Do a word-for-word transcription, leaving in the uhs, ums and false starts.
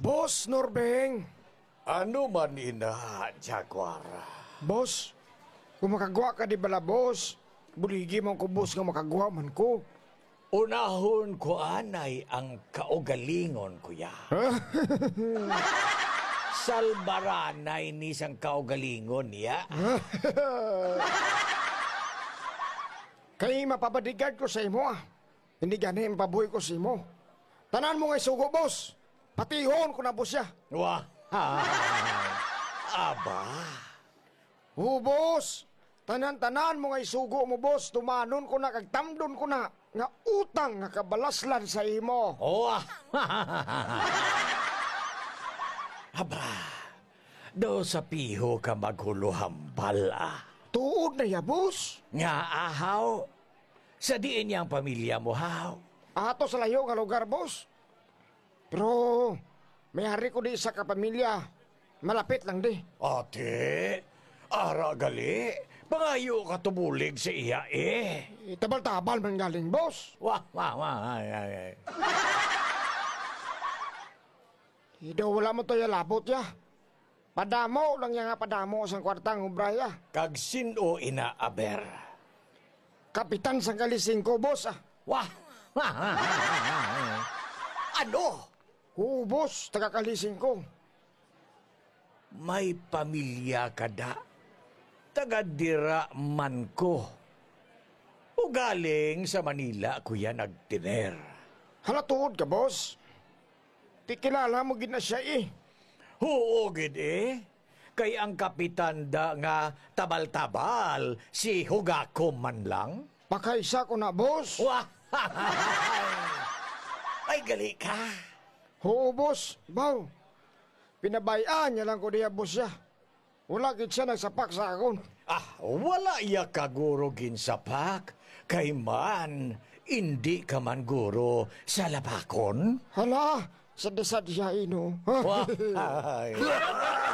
Boss Norbeng! Ano man ina, Jaguar? Boss, kung makagwa ka di bala, boss, buligi mo ko, boss, nga makagwa man ko. Unahon ko anay ang kaugalingon, kuya. Salbaranay ni sang kaugalingon, ya. Kay mapabadigad ko sa imo, ah. Hindi gani mapabuhay ko sa imo. Tanan mo nga isugo, boss. Patihon ko na, boss, ya. Wah, aba. Oo, boss. Tanan-tanan mo nga isugo mo, boss. Tumanon ko na, kagtamdon ko na. Nga utang nga kabalaslan sa imo. Oh, aba. Do sa piho ka maghuluhambal, ah. Tuod na ya, boss. Nga ahaw, sa diin niyang pamilya mo, haw. Ato sa layo nga lugar, boss. Pero, may hari ko di sa kapamilya. Malapit lang di. Ate, ara gali, pangayo ka tumulig sa iya eh. Tabal-tabal man galing, boss. Wah, wah, wah, ay, ay, ay. Idaw wala mo to ya labot ya. Padamo lang ya nga padamo sa kwartang ubraya. Kag sino ina aber? Kapitan sa kalising ko, boss, ah. Wah, wah, wah, wah. Ano? Oo, boss, taga-kalising ko. May pamilya ka da. Taga-dira man ko. O galing sa Manila, kuya, nagtiner. Halatuod ka, boss. Di kilala mo gina siya eh. Oo, gid eh. Kay ang kapitan da nga tabal-tabal, si Hugako man lang. Pakaisa ko na, boss. Wah! Ay, gali ka. Oo, boss. Baw. Pinabayaan niya lang ko diya, boss, ya. Wala gid siya nagsapak sa akon. Ah, wala iya ka guro ginsapak. Kay man, hindi ka man guro sa lapakon. Hala, sadya-sadya ino. Wah!